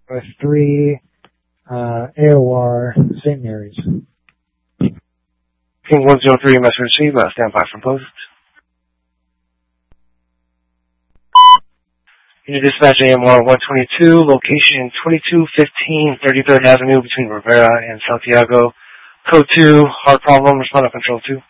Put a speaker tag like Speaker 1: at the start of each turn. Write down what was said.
Speaker 1: with 3 AOR St. Mary's.
Speaker 2: King 103, message received. Stand by from post. Unit dispatch AMR 122, location 2215 33rd Avenue between Rivera and Santiago. Code 2, hard problem, respond to control 2.